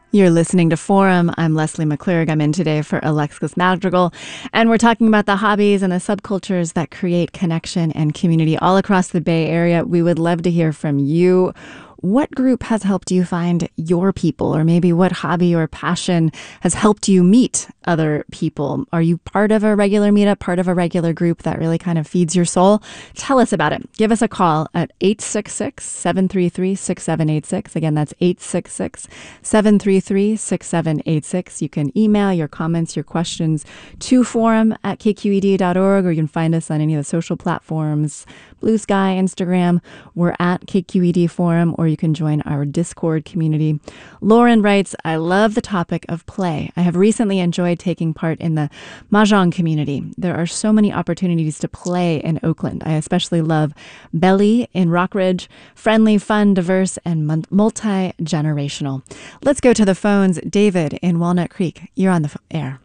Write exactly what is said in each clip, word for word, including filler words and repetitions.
You're listening to Forum. I'm Leslie McClurg. I'm in today for Alexis Madrigal, and we're talking about the hobbies and the subcultures that create connection and community all across the Bay Area. We would love to hear from you. What group has helped you find your people, or maybe what hobby or passion has helped you meet other people? Are you part of a regular meetup, part of a regular group that really kind of feeds your soul? Tell us about it. Give us a call at eight six six, seven three three, six seven eight six. Again, that's eight six six, seven three three, six seven eight six. You can email your comments, your questions to forum at k q e d dot org, or you can find us on any of the social platforms, Blue Sky, Instagram. We're at K Q E D Forum, or you can join our Discord community. Lauren writes, I love the topic of play. I have recently enjoyed taking part in the Mahjong community. There are so many opportunities to play in Oakland. I especially love Belly in Rockridge. Friendly, fun, diverse, and multi-generational. Let's go to the phones. David in Walnut Creek, you're on the air.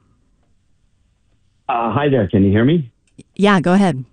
Uh, hi there. Can you hear me? Yeah, go ahead.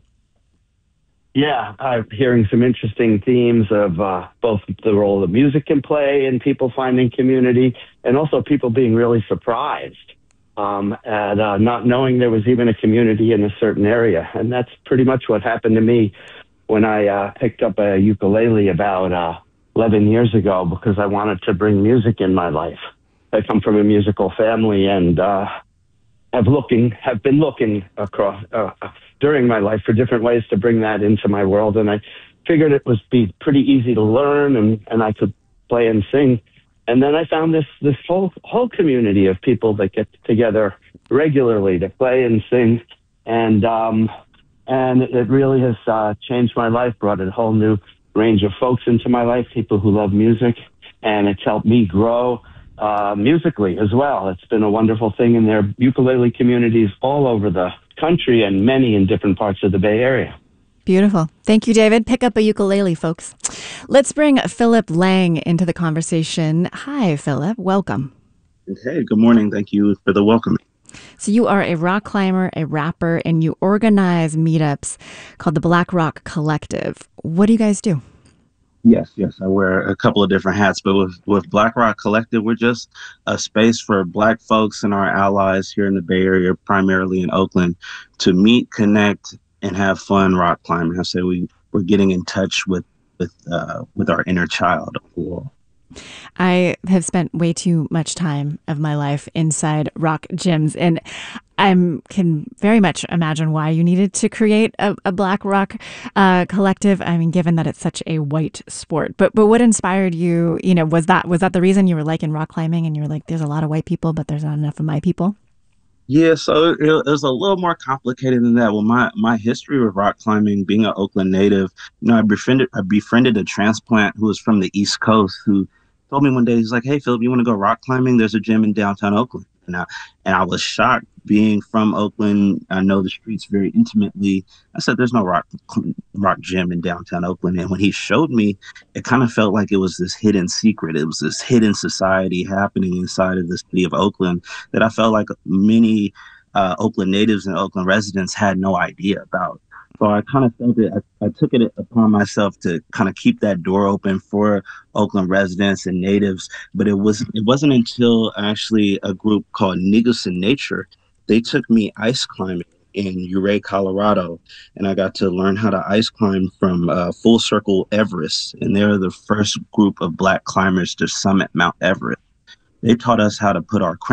Yeah, I'm hearing some interesting themes of uh, both the role that music can play in people finding community, and also people being really surprised um, at uh, not knowing there was even a community in a certain area. And that's pretty much what happened to me when I uh, picked up a ukulele about uh, eleven years ago, because I wanted to bring music in my life. I come from a musical family, and uh, have looking have been looking across uh, during my life for different ways to bring that into my world, and I figured it was be pretty easy to learn, and, and I could play and sing. And then I found this this whole whole community of people that get together regularly to play and sing, and um, and it really has uh, changed my life, brought a whole new range of folks into my life, people who love music, and it's helped me grow Uh, musically as well. It's been a wonderful thing, and there are ukulele communities all over the country and many in different parts of the Bay Area. Beautiful. Thank you, David. Pick up a ukulele, folks. Let's bring Philip Lang into the conversation. Hi, Philip. Welcome. Hey, good morning. Thank you for the welcome. So you are a rock climber, a rapper, and you organize meetups called the Black Rock Collective. What do you guys do? Yes, yes, I wear a couple of different hats, but with, with Black Rock Collective, we're just a space for Black folks and our allies here in the Bay Area, primarily in Oakland, to meet, connect, and have fun rock climbing. I say we, we're getting in touch with with uh, with our inner child. Cool. I have spent way too much time of my life inside rock gyms, and I can very much imagine why you needed to create a, a Black Rock uh, collective. I mean, given that it's such a white sport, but but what inspired you? You know, was that was that the reason you were like in rock climbing, and you were like, "There's a lot of white people, but there's not enough of my people." Yeah, so it, it was a little more complicated than that. Well, my my history with rock climbing, being an Oakland native, you know, I befriended I befriended a transplant who was from the East Coast who told me one day, he's like, "Hey, Philip, you want to go rock climbing? There's a gym in downtown Oakland." And I, and I was shocked. Being from Oakland, I know the streets very intimately. I said, "There's no rock rock gym in downtown Oakland." And when he showed me, it kind of felt like it was this hidden secret. It was this hidden society happening inside of the city of Oakland that I felt like many uh, Oakland natives and Oakland residents had no idea about. So I kind of felt it. I, I took it upon myself to kind of keep that door open for Oakland residents and natives. But it was it wasn't until actually a group called Niggas in Nature, they took me ice climbing in Ouray, Colorado, and I got to learn how to ice climb from uh, Full Circle Everest. And they're the first group of Black climbers to summit Mount Everest. They taught us how to put our